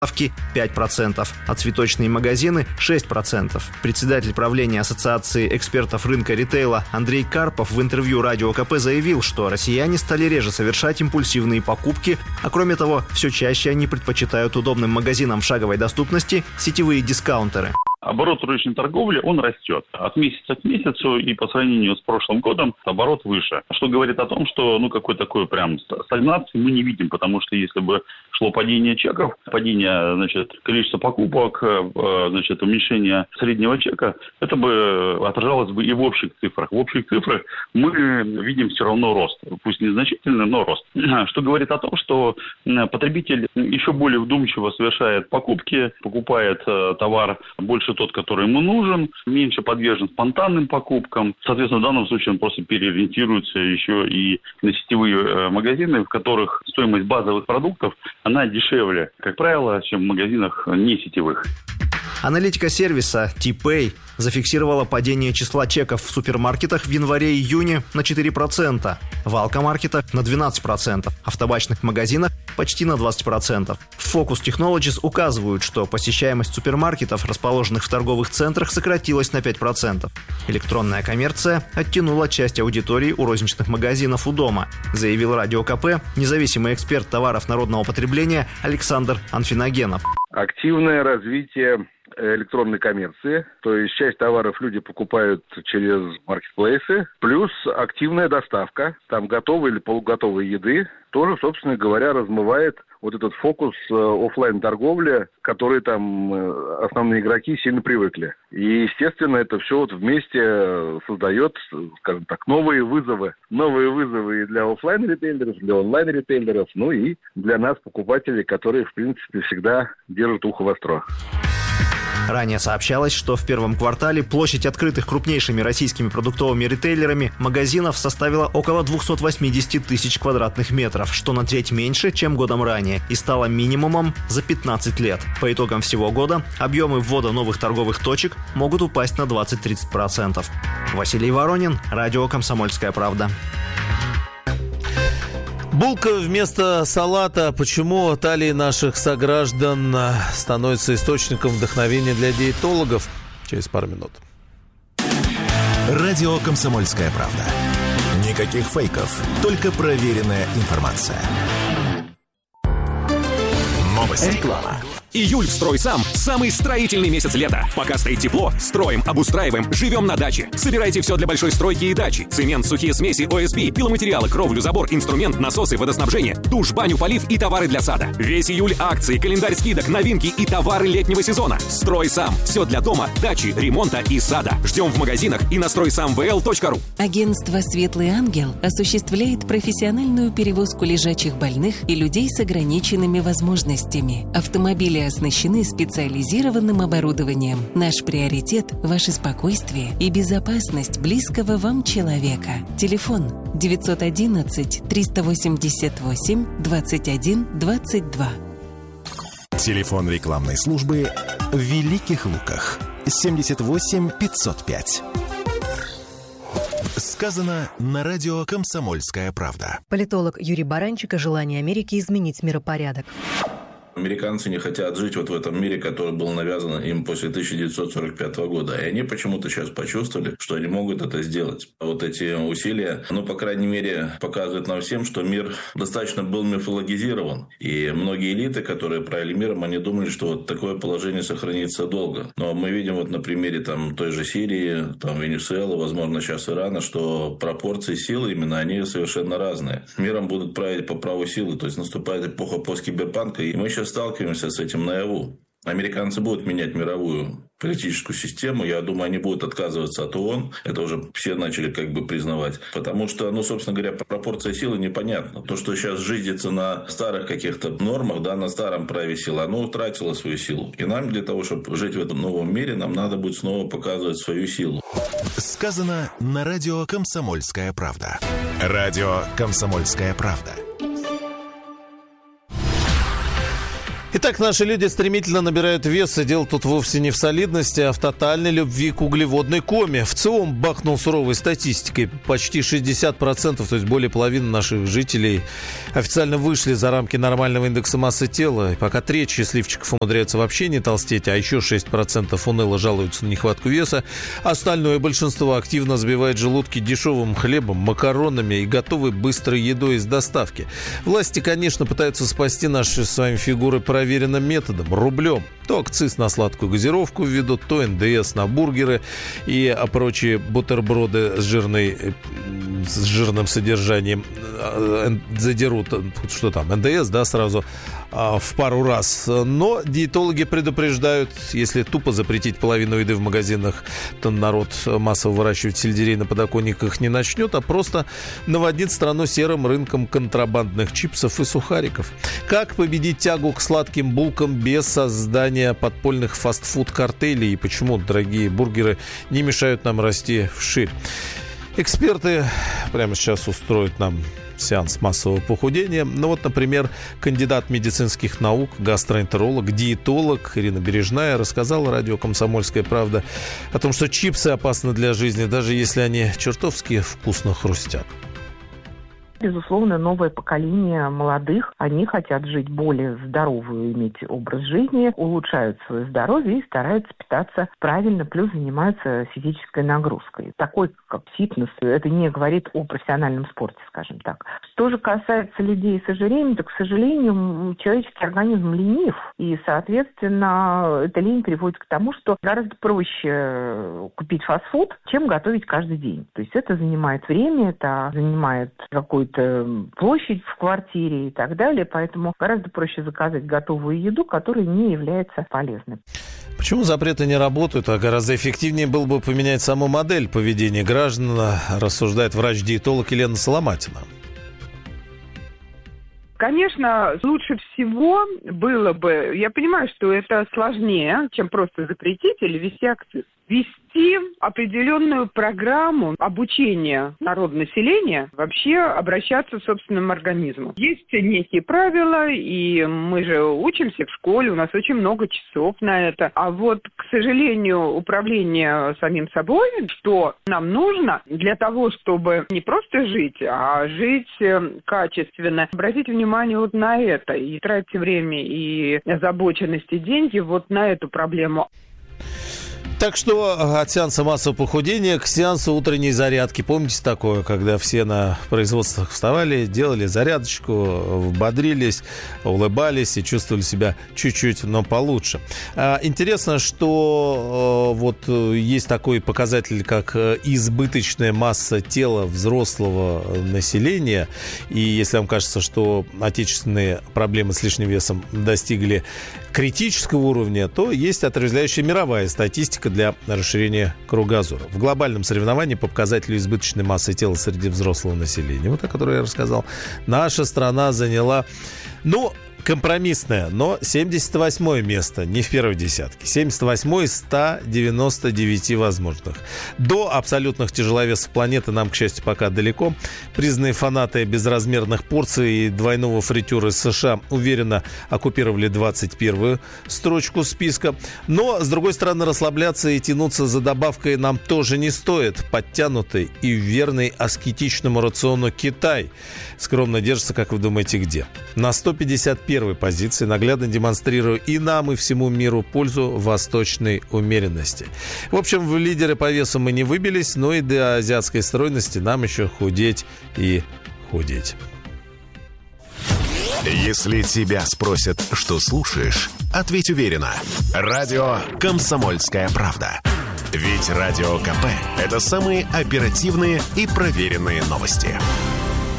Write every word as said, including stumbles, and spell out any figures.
пять процентов, а цветочные магазины – шесть процентов. Председатель правления Ассоциации экспертов рынка ритейла Андрей Карпов в интервью Радио ка пэ заявил, что россияне стали реже совершать импульсивные покупки, а кроме того, все чаще они предпочитают удобным магазинам в шаговой доступности сетевые дискаунтеры. Оборот розничной торговли, он растет. От месяца к месяцу и по сравнению с прошлым годом оборот выше. Что говорит о том, что ну какой такой прям стагнации мы не видим, потому что если бы шло падение чеков, падение, значит, количества покупок, значит, уменьшение среднего чека, это бы отражалось бы и в общих цифрах. В общих цифрах мы видим все равно рост. Пусть незначительный, но рост. Что говорит о том, что потребитель еще более вдумчиво совершает покупки, покупает товар больше тот, который ему нужен, меньше подвержен спонтанным покупкам. Соответственно, в данном случае он просто переориентируется еще и на сетевые магазины, в которых стоимость базовых продуктов, она дешевле, как правило, чем в магазинах не сетевых. Аналитика сервиса T-Pay зафиксировала падение числа чеков в супермаркетах в январе-июне на четыре процента, в алкомаркетах на двенадцать процентов, а в табачных магазинах почти на двадцать процентов. Focus Technologies указывают, что посещаемость супермаркетов, расположенных в торговых центрах, сократилась на пять процентов. Электронная коммерция оттянула часть аудитории у розничных магазинов у дома, заявил Радио ка пэ независимый эксперт товаров народного потребления Александр Анфиногенов. Активное развитие электронной коммерции, то есть часть товаров люди покупают через маркетплейсы, плюс активная доставка, там готовой или полуготовой еды, тоже, собственно говоря, размывает вот этот фокус офлайн-торговли, к которой там основные игроки сильно привыкли. И, естественно, это все вот вместе создает, скажем так, новые вызовы. Новые вызовы и для офлайн-ритейлеров, для онлайн-ритейлеров, ну и для нас, покупателей, которые, в принципе, всегда держат ухо востро. Ранее сообщалось, что в первом квартале площадь открытых крупнейшими российскими продуктовыми ритейлерами магазинов составила около двести восемьдесят тысяч квадратных метров, что на треть меньше, чем годом ранее, и стало минимумом за пятнадцать лет. По итогам всего года объемы ввода новых торговых точек могут упасть на двадцать-тридцать процентов. Василий Воронин, Радио «Комсомольская правда». Булка вместо салата. Почему талии наших сограждан становятся источником вдохновения для диетологов? Через пару минут. Радио «Комсомольская правда». Никаких фейков, только проверенная информация. Новости. Реклама. Июль в «Стройсам» – самый строительный месяц лета. Пока стоит тепло, строим, обустраиваем, живем на даче. Собирайте все для большой стройки и дачи. Цемент, сухие смеси, о эс пи, пиломатериалы, кровлю, забор, инструмент, насосы, водоснабжение, душ, баню, полив и товары для сада. Весь июль акции, календарь скидок, новинки и товары летнего сезона. «Стройсам» – все для дома, дачи, ремонта и сада. Ждем в магазинах и на стройсам вэ эл точка ру. Агентство «Светлый ангел» осуществляет профессиональную перевозку лежачих больных и людей с ограниченными возможностями. Автомобили оснащены специализированным оборудованием. Наш приоритет – ваше спокойствие и безопасность близкого вам человека. Телефон девятьсот одиннадцать триста восемьдесят восемь двадцать один двадцать два. Телефон рекламной службы в Великих Луках семьдесят восемь пятьсот пять. Сказано на радио «Комсомольская правда». Политолог Юрий Баранчик о желании Америки изменить миропорядок. Американцы не хотят жить вот в этом мире, который был навязан им после тысяча девятьсот сорок пятого года. И они почему-то сейчас почувствовали, что они могут это сделать. Вот эти усилия, ну, по крайней мере, показывают нам всем, что мир достаточно был мифологизирован. И многие элиты, которые правили миром, они думали, что вот такое положение сохранится долго. Но мы видим вот на примере там той же Сирии, там Венесуэлы, возможно, сейчас Ирана, что пропорции силы именно, они совершенно разные. Миром будут править по праву силы, то есть наступает эпоха посткиберпанка, и мы сейчас сталкиваемся с этим наяву. Американцы будут менять мировую политическую систему. Я думаю, они будут отказываться от ООН. Это уже все начали как бы признавать. Потому что, ну, собственно говоря, пропорция силы непонятна. То, что сейчас жизнится на старых каких-то нормах, да, на старом праве силы, оно утратило свою силу. И нам для того, чтобы жить в этом новом мире, нам надо будет снова показывать свою силу. Сказано на радио «Комсомольская правда». Радио «Комсомольская правда». Итак, наши люди стремительно набирают вес, и дело тут вовсе не в солидности, а в тотальной любви к углеводной коме. В ЦИОМ бахнул суровой статистикой. Почти шестьдесят процентов, то есть более половины наших жителей, официально вышли за рамки нормального индекса массы тела. И пока треть счастливчиков умудряются вообще не толстеть, а еще шесть процентов уныло жалуются на нехватку веса, остальное большинство активно забивает желудки дешевым хлебом, макаронами и готовой быстрой едой из доставки. Власти, конечно, пытаются спасти наши с вами фигуры проверенным методом, рублем. То акциз на сладкую газировку введут, то эн дэ эс на бургеры и прочие бутерброды с, жирной, с жирным содержанием задерут, что там, эн дэ эс, да, сразу в пару раз. Но диетологи предупреждают, если тупо запретить половину еды в магазинах, то народ массово выращивать сельдерей на подоконниках не начнет, а просто наводнит страну серым рынком контрабандных чипсов и сухариков. Как победить тягу к сладким булкам без создания подпольных фастфуд-картелей и почему дорогие бургеры не мешают нам расти вширь? Эксперты прямо сейчас устроят нам сеанс массового похудения. Ну вот, например, кандидат медицинских наук, гастроэнтеролог, диетолог Ирина Бережная рассказала радио «Комсомольская правда» о том, что чипсы опасны для жизни, даже если они чертовски вкусно хрустят. Безусловно, новое поколение молодых, они хотят жить более здоровую, иметь образ жизни, улучшают свое здоровье и стараются питаться правильно, плюс занимаются физической нагрузкой. Такой, как фитнес, это не говорит о профессиональном спорте, скажем так. Что же касается людей с ожирением, то, к сожалению, человеческий организм ленив, и, соответственно, эта лень приводит к тому, что гораздо проще купить фастфуд, чем готовить каждый день. То есть это занимает время, это занимает какой-то площадь в квартире и так далее, поэтому гораздо проще заказать готовую еду, которая не является полезной. Почему запреты не работают, а гораздо эффективнее было бы поменять саму модель поведения граждан, рассуждает врач-диетолог Елена Соломатина. Конечно, лучше всего было бы, я понимаю, что это сложнее, чем просто запретить или ввести акциз. Ввести определенную программу обучения народонаселения вообще обращаться к собственному организму. Есть некие правила, и мы же учимся в школе, у нас очень много часов на это. А вот, к сожалению, управление самим собой, что нам нужно для того, чтобы не просто жить, а жить качественно, обратить внимание вот на это и тратить время и озабоченность и деньги вот на эту проблему. Так что от сеанса массового похудения к сеансу утренней зарядки. Помните такое, когда все на производствах вставали, делали зарядочку, бодрились, улыбались и чувствовали себя чуть-чуть, но получше. Интересно, что вот есть такой показатель, как избыточная масса тела взрослого населения. И если вам кажется, что отечественные проблемы с лишним весом достигли критического уровня, то есть отрезвляющая мировая статистика для расширения кругозора. В глобальном соревновании по показателю избыточной массы тела среди взрослого населения, вот о которой я рассказал, наша страна заняла, ну, компромиссное, но семьдесят восьмое место, не в первой десятке. семьдесят восьмое из ста девяноста девяти возможных. До абсолютных тяжеловесов планеты нам, к счастью, пока далеко. Признанные фанаты безразмерных порций и двойного фритюра из США уверенно оккупировали двадцать первую строчку списка. Но, с другой стороны, расслабляться и тянуться за добавкой нам тоже не стоит. Подтянутый и верный аскетичному рациону Китай скромно держится, как вы думаете, где? На сто пятьдесят первой позиции, наглядно демонстрируя и нам, и всему миру пользу восточной умеренности. В общем, в лидеры по весу мы не выбились, но и до азиатской стройности нам еще худеть и худеть. Если тебя спросят, что слушаешь, ответь уверенно. Радио «Комсомольская правда». Ведь Радио ка пэ – это самые оперативные и проверенные новости.